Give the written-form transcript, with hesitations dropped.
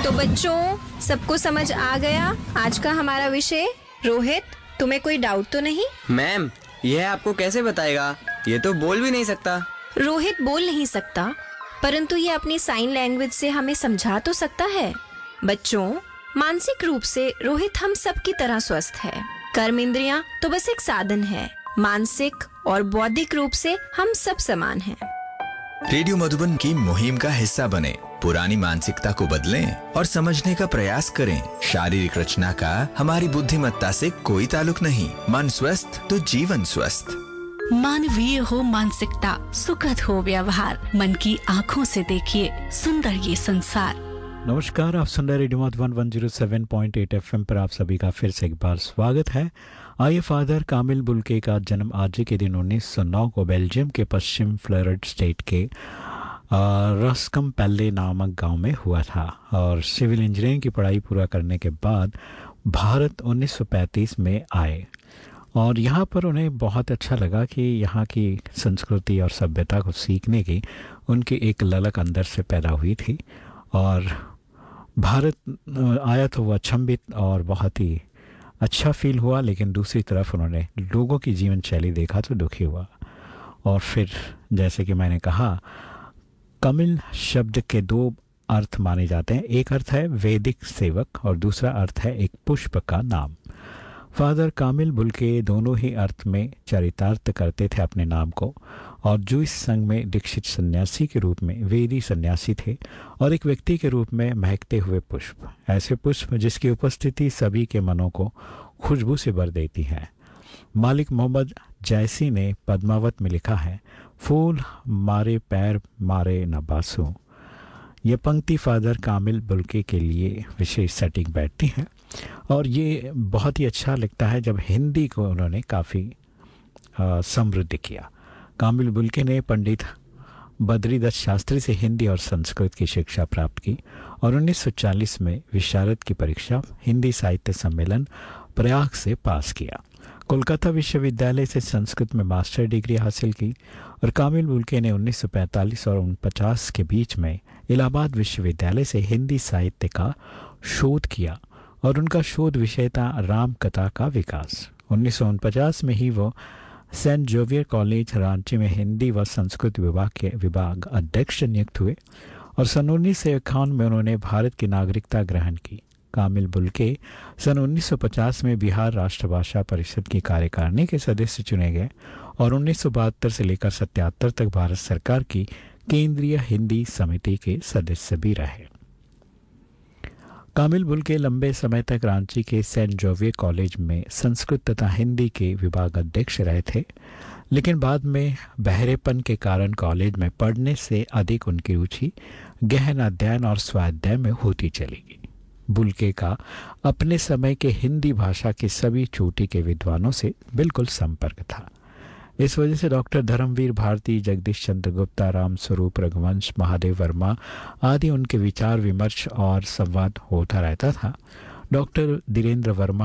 तो बच्चों, सबको समझ आ गया आज का हमारा विषय? रोहित, तुम्हें कोई डाउट तो नहीं? मैम, यह आपको कैसे बताएगा? ये तो बोल भी नहीं सकता। रोहित बोल नहीं सकता, परंतु ये अपनी साइन लैंग्वेज से हमें समझा तो सकता है। बच्चों, मानसिक रूप से रोहित हम सब की तरह स्वस्थ है। कर्म इंद्रियां तो बस एक साधन है। मानसिक और बौद्धिक रूप से हम सब समान हैं। रेडियो मधुबन की मुहिम का हिस्सा बने, पुरानी मानसिकता को बदलें और समझने का प्रयास करें। शारीरिक रचना का हमारी बुद्धिमत्ता से कोई ताल्लुक नहीं। मन स्वस्थ तो जीवन स्वस्थ। मानवीय हो मानसिकता, सुखद हो व्यवहार, मन की आँखों से देखिए सुंदर ये संसार। नमस्कार, आप सुन रहे रेडियो मधुबन 107.8 FM पर आप सभी का फिर से एक बार स्वागत है। आइए, फादर कामिल बुल्के का जन्म आज के दिन 1909 को बेल्जियम के पश्चिम फ्लोरिडा स्टेट के रस्कमपेल्ले नामक गांव में हुआ था और सिविल इंजीनियरिंग की पढ़ाई पूरा करने के बाद भारत 1935 में आए और यहाँ पर उन्हें बहुत अच्छा लगा कि यहाँ की संस्कृति और सभ्यता को सीखने की उनकी एक ललक अंदर से पैदा हुई थी। और भारत आया तो वो अचंभित और बहुत ही अच्छा फील हुआ, लेकिन दूसरी तरफ उन्होंने लोगों की जीवन शैली देखा तो दुखी हुआ। और फिर जैसे कि मैंने कहा, कामिल शब्द के दो अर्थ माने जाते हैं। एक अर्थ है वैदिक सेवक और दूसरा अर्थ है एक पुष्प का नाम। फादर कामिल बुल्के दोनों ही अर्थ में चरितार्थ करते थे अपने नाम को, और जूइस संघ में दीक्षित सन्यासी के रूप में वेदी सन्यासी थे और एक व्यक्ति के रूप में महकते हुए पुष्प, ऐसे पुष्प जिसकी उपस्थिति सभी के मनों को खुशबू से भर देती है। मालिक मोहम्मद जैसी ने पद्मावत में लिखा है, फूल मारे पैर मारे न बासु। ये पंक्ति फादर कामिल बुल्के के लिए विशेष सेटिंग बैठती है और ये बहुत ही अच्छा लगता है जब हिंदी को उन्होंने काफ़ी समृद्ध किया। कामिल बुल्के ने पंडित बद्रीदत्त शास्त्री से हिंदी और संस्कृत की शिक्षा प्राप्त की और 1940 में विशारद की परीक्षा हिंदी साहित्य सम्मेलन प्रयाग से पास किया। कोलकाता विश्वविद्यालय से संस्कृत में मास्टर डिग्री हासिल की और कामिल बुल्के ने 1945 और 49 के बीच में इलाहाबाद विश्वविद्यालय से हिंदी साहित्य का शोध किया और उनका शोध विषय था राम कथा का विकास। 1949 में ही वो सेंट जोवियर कॉलेज रांची में हिंदी व संस्कृत विभाग के विभाग अध्यक्ष नियुक्त हुए और सन 1951 में उन्होंने भारत की नागरिकता ग्रहण की। कामिल बुल्के सन 1950 में बिहार राष्ट्रभाषा परिषद की कार्यकारिणी के सदस्य चुने गए और 1972 से लेकर 77 तक भारत सरकार की केंद्रीय हिंदी समिति के सदस्य भी रहे। कामिल बुल्के लंबे समय तक रांची के सेंट जोवियर कॉलेज में संस्कृत तथा हिंदी के विभाग अध्यक्ष रहे थे, लेकिन बाद में बहरेपन के कारण कॉलेज में पढ़ने से अधिक उनकी रुचि गहन अध्ययन और स्वाध्याय में होती चली गई। बुल्के का अपने समय के हिंदी भाषा के सभी चोटी के विद्वानों से बिल्कुल संपर्क था। इस वजह से डॉक्टर धर्मवीर भारती, जगदीश चंद्र गुप्ता, राम स्वरूप रघुवंश, महादेव वर्मा आदि उनके विचार विमर्श और संवाद होता रहता था। डॉक्टर धीरेन्द्र वर्मा